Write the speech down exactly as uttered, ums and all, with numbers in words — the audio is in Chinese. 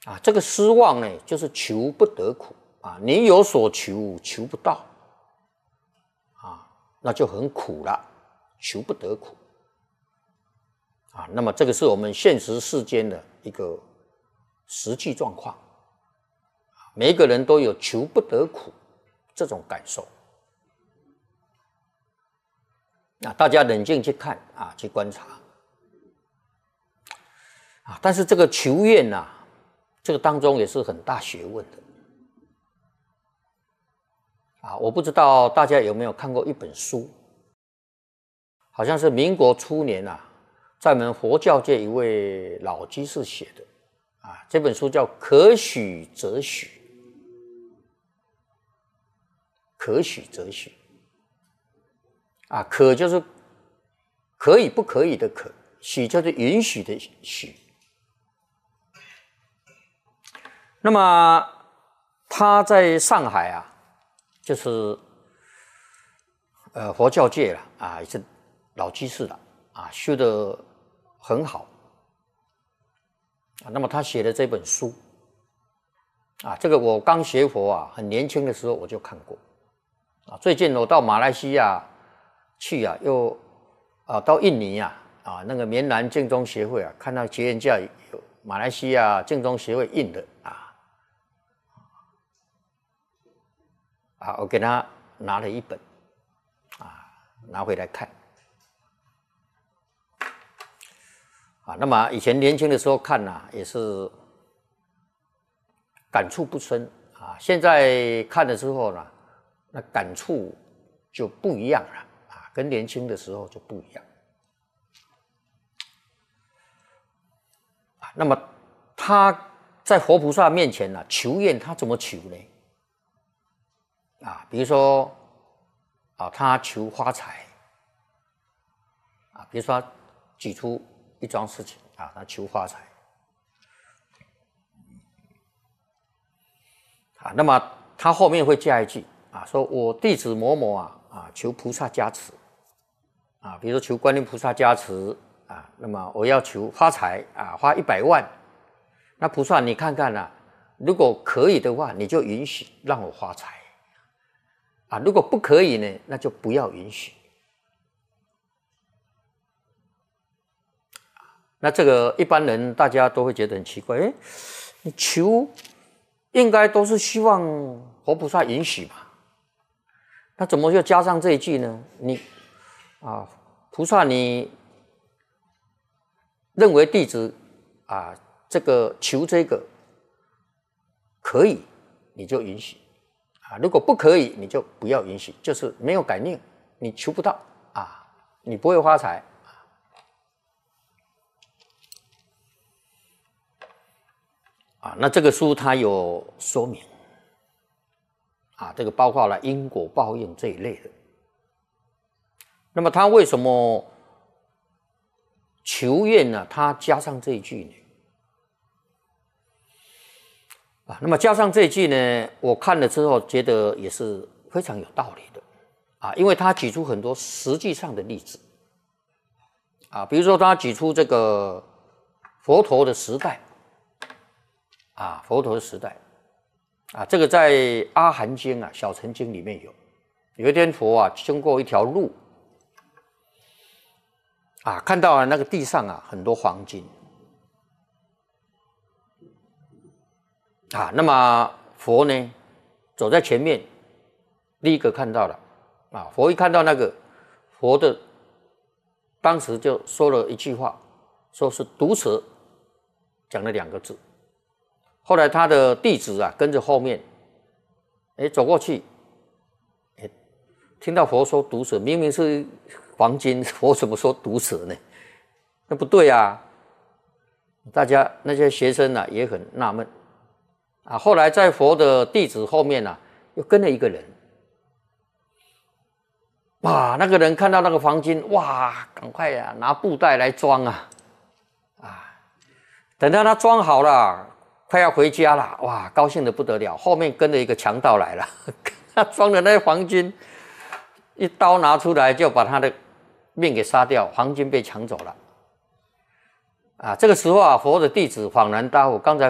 啊，这个失望呢，就是求不得苦啊，你有所求，求不到啊，那就很苦了，求不得苦啊。那么这个是我们现实世间的一个实际状况，每一个人都有求不得苦这种感受。啊，大家冷静去看啊，去观察啊。但是这个求愿呐、啊，这个当中也是很大学问的啊。我不知道大家有没有看过一本书，好像是民国初年啊，在我们佛教界一位老居士写的啊。这本书叫《可许则许》，可许则许。啊，可就是可以不可以的可，许就是允许的许。那么他在上海啊，就是呃佛教界了啊，也是老居士了啊，修得很好啊。那么他写的这本书啊，这个我刚学佛啊，很年轻的时候我就看过啊。最近我到马来西亚去啊，又啊到印尼啊啊那个棉兰净宗协会啊，看到结缘架有马来西亚净宗协会印的啊啊，我给他拿了一本啊，拿回来看啊。那么以前年轻的时候看呐、啊，也是感触不深啊。现在看了之后呢，那感触就不一样了。跟年轻的时候就不一样。那么他在活菩萨面前呢、啊，求愿他怎么求呢？啊，比如说啊，他求发财啊，比如说他举出一桩事情啊，他求发财啊，那么他后面会加一句啊，说我弟子某某啊啊，求菩萨加持。啊，比如说求观音菩萨加持啊，那么我要求发财啊，花一百万，那菩萨你看看啊，如果可以的话，你就允许让我发财啊；如果不可以呢，那就不要允许。那这个一般人大家都会觉得很奇怪，哎，你求应该都是希望佛菩萨允许嘛，那怎么又加上这一句呢？你啊，菩萨，你认为弟子啊，这个求这个可以，你就允许啊；如果不可以，你就不要允许，就是没有感应，你求不到啊，你不会发财啊。那这个书它有说明啊，这个包括了因果报应这一类的。那么他为什么求愿呢？他加上这一句呢？啊，那么加上这一句呢，我看了之后觉得也是非常有道理的啊，因为他举出很多实际上的例子啊，比如说他举出这个佛陀的时代啊，佛陀的时代啊，这个在《阿含经》啊、《小乘经》里面有，有一天佛啊经过一条路。啊，看到了那个地上啊很多黄金啊，那么佛呢走在前面，第一个看到了啊，佛一看到那个佛的，当时就说了一句话，说是毒蛇，讲了两个字。后来他的弟子啊跟着后面，哎走过去，哎听到佛说毒蛇，明明是黄金，佛怎么说毒蛇呢？那不对啊！大家那些学生啊也很纳闷啊。后来在佛的弟子后面啊，又跟了一个人。哇，那个人看到那个黄金，哇，赶快呀、啊、拿布袋来装啊！啊，等到他装好了，快要回家了，哇，高兴得不得了。后面跟着一个强盗来了，他装的那些黄金，一刀拿出来就把他的命给杀掉，黄金被抢走了。啊，这个时候啊，佛的弟子恍然大悟，刚才